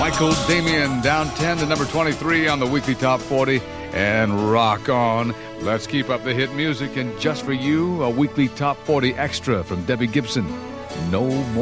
Michael Damian down 10 to number 23 on the weekly top 40. And rock on. Let's keep up the hit music. And just for you, a weekly top 40 extra from Debbie Gibson. No more.